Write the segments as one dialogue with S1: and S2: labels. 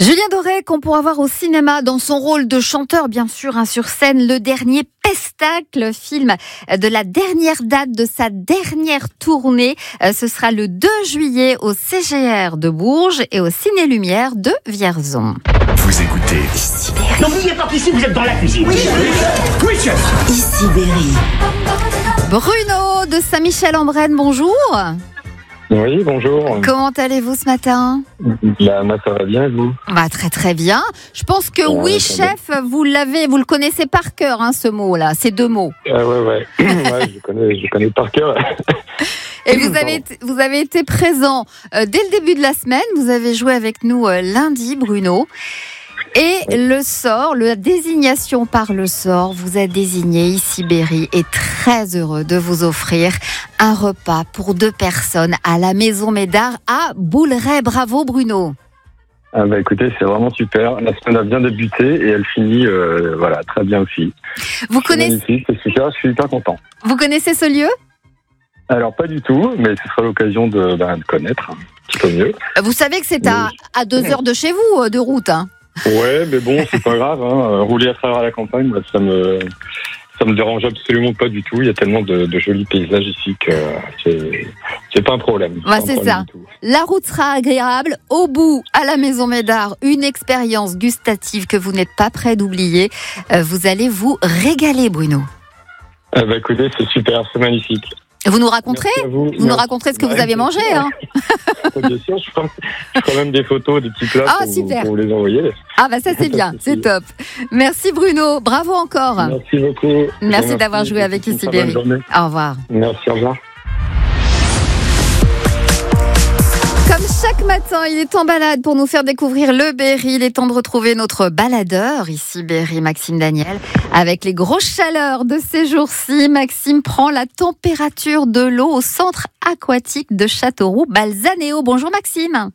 S1: Julien Doré, qu'on pourra voir au cinéma dans son rôle de chanteur, bien sûr, sur scène, le dernier Pestacle, film de la dernière date de sa dernière tournée. Ce sera le 2 juillet au CGR de Bourges et au Ciné Lumière de Vierzon.
S2: Vous écoutez
S3: Ici Berry.
S4: N'oubliez pas qu'ici vous êtes dans la cuisine.
S3: Oui, chef. Ici Berry.
S1: Bruno de Saint-Michel-en-Brenne, bonjour.
S5: Oui, bonjour.
S1: Comment allez-vous ce matin ?
S5: Moi, ça va bien, et vous ?
S1: Très très bien. Je pense que oui, chef, vous le connaissez par cœur, ce mot-là, ces deux mots.
S5: Ouais, je connais par cœur.
S1: Et vous avez été présent dès le début de la semaine. Vous avez joué avec nous lundi, Bruno. Et la désignation par le sort vous a désigné ici Berry est très heureux de vous offrir un repas pour 2 personnes à la Maison Médard à Bouleret. Bravo Bruno.
S5: Écoutez, c'est vraiment super. La semaine a bien débuté et elle finit très bien aussi.
S1: Vous connaissez
S5: magnifique, c'est super, je suis hyper content.
S1: Vous connaissez ce lieu ?
S5: Alors pas du tout, mais ce sera l'occasion de connaître un petit peu mieux.
S1: Vous savez que c'est à 2 heures de chez vous de route.
S5: Ouais, mais bon, c'est pas grave. Rouler à travers la campagne, ça me dérange absolument pas du tout. Il y a tellement de jolis paysages ici que c'est pas un problème.
S1: C'est ça. La route sera agréable. Au bout, à la Maison Médard, une expérience gustative que vous n'êtes pas prêt d'oublier. Vous allez vous régaler, Bruno.
S5: Écoutez, c'est super, c'est magnifique.
S1: Vous nous raconterez ?
S5: Vous
S1: nous raconterez ce que vous avez mangé,
S5: Bien sûr, je ferai même des photos, des petits plats pour vous les envoyer.
S1: Ça c'est bien, c'est top. Merci Bruno, bravo encore.
S5: Merci beaucoup.
S1: Merci d'avoir joué avec ici Berry. Au revoir.
S5: Merci, au revoir.
S1: Comme chaque matin, il est en balade pour nous faire découvrir le Berry. Il est temps de retrouver notre baladeur, ici Berry, Maxime Daniel. Avec les grosses chaleurs de ces jours-ci, Maxime prend la température de l'eau au centre aquatique de Châteauroux, Balzaneo. Bonjour Maxime.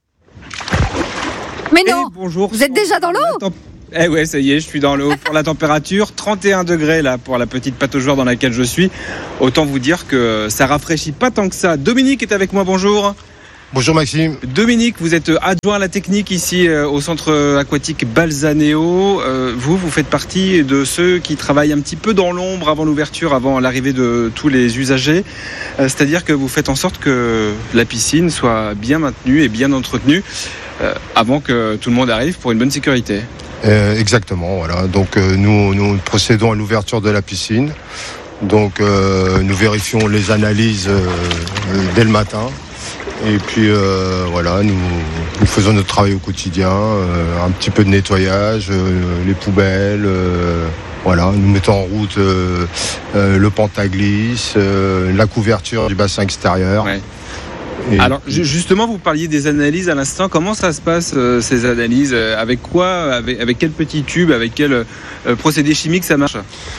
S1: Mais non,
S6: bonjour.
S1: Vous êtes déjà dans l'eau ?
S6: Ouais, ça y est, je suis dans l'eau. Pour la température, 31 degrés là pour la petite pataugeoire dans laquelle je suis. Autant vous dire que ça rafraîchit pas tant que ça. Dominique est avec moi, bonjour.
S7: Bonjour Maxime.
S6: Dominique, vous êtes adjoint à la technique ici au centre aquatique Balzaneo. Vous faites partie de ceux qui travaillent un petit peu dans l'ombre avant l'ouverture, avant l'arrivée de tous les usagers. C'est-à-dire que vous faites en sorte que la piscine soit bien maintenue et bien entretenue avant que tout le monde arrive pour une bonne sécurité.
S7: Exactement, voilà. Donc nous procédons à l'ouverture de la piscine. Donc nous vérifions les analyses dès le matin. Et puis nous faisons notre travail au quotidien, un petit peu de nettoyage, les poubelles, nous mettons en route le pentaglisse, la couverture du bassin extérieur.
S6: Ouais. Alors justement, vous parliez des analyses à l'instant. Comment ça se passe ces analyses ? Avec quoi ? Avec quel petit tube ? Avec quel procédé chimique ça marche ?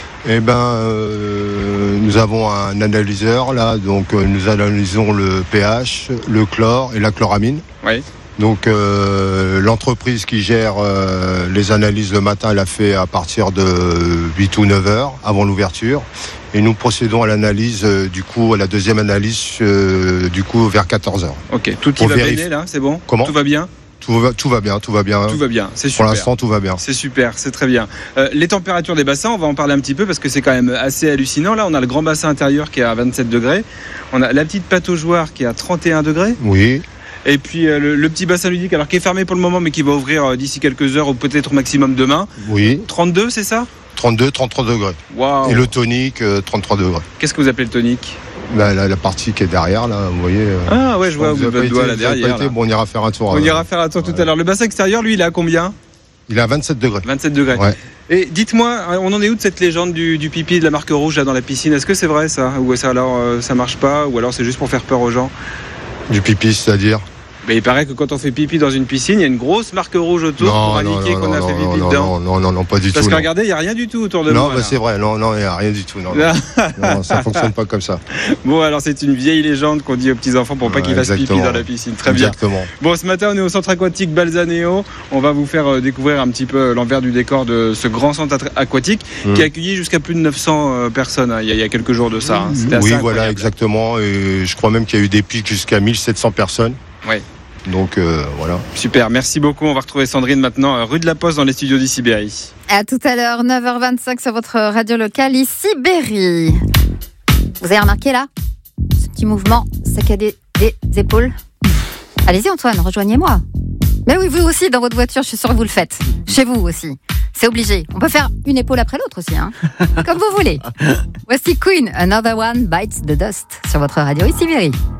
S7: Nous avons un analyseur là, donc nous analysons le pH, le chlore et la chloramine.
S6: Oui.
S7: Donc l'entreprise qui gère les analyses le matin, elle a fait à partir de 8 ou 9 heures avant l'ouverture. Et nous procédons à l'analyse, à la deuxième analyse, vers 14 heures.
S6: Ok, tout y va bien là, c'est bon ?
S7: Comment ?
S6: Tout va bien ?
S7: Tout va bien.
S6: Tout va bien, c'est super.
S7: Pour l'instant, tout va bien.
S6: C'est super, c'est très bien. Les températures des bassins, on va en parler un petit peu parce que c'est quand même assez hallucinant. Là, on a le grand bassin intérieur qui est à 27 degrés. On a la petite pataugeoire qui est à 31 degrés.
S7: Oui.
S6: Et puis le petit bassin ludique, alors qui est fermé pour le moment, mais qui va ouvrir d'ici quelques heures ou peut-être au maximum demain.
S7: Oui.
S6: 32, c'est ça ?
S7: 32, 33 degrés.
S6: Waouh.
S7: Et le tonique, 33 degrés.
S6: Qu'est-ce que vous appelez le tonique ?
S7: La partie qui est derrière, là, vous voyez.
S6: Ah ouais, je vois, vous avez votre doigt là derrière.
S7: Bon, on ira faire un tour.
S6: On ira faire un tour tout à l'heure. Le bassin extérieur, lui, il est à combien ?
S7: Il est à 27 degrés.
S6: 27 degrés.
S7: Ouais.
S6: Et dites-moi, on en est où de cette légende du pipi de la marque rouge là dans la piscine ? Est-ce que c'est vrai ça ? Ou ça alors ça marche pas ? Ou alors c'est juste pour faire peur aux gens ?
S7: Du pipi, c'est-à-dire ?
S6: Mais il paraît que quand on fait pipi dans une piscine, il y a une grosse marque rouge autour pour indiquer qu'on a fait pipi dedans.
S7: Non, pas du tout.
S6: Parce que regardez, il n'y a rien du tout autour de moi.
S7: Non, c'est vrai, non, il n'y a rien du tout. Non, ça ne fonctionne pas comme ça.
S6: Bon, alors c'est une vieille légende qu'on dit aux petits-enfants pour pas qu'ils fassent pipi dans la piscine. Très bien.
S7: Exactement.
S6: Bon, ce matin, on est au centre aquatique Balzaneo. On va vous faire découvrir un petit peu l'envers du décor de ce grand centre aquatique qui a accueilli jusqu'à plus de 900 personnes il y a quelques jours de ça.
S7: Oui, voilà, exactement. Et je crois même qu'il y a eu des pics jusqu'à 1700 personnes.
S6: Ouais.
S7: Donc voilà.
S6: Super, merci beaucoup. On va retrouver Sandrine maintenant rue de la Poste dans les studios d'Ici Berry.
S1: À tout à l'heure, 9h25 sur votre radio locale Ici Berry. Vous avez remarqué là ce petit mouvement saccadé des épaules? Allez-y Antoine, rejoignez-moi. Mais oui, vous aussi dans votre voiture, je suis sûre que vous le faites. Chez vous aussi. C'est obligé. On peut faire une épaule après l'autre aussi, hein. Comme vous voulez. Voici Queen, Another One Bites the Dust sur votre radio Ici Berry.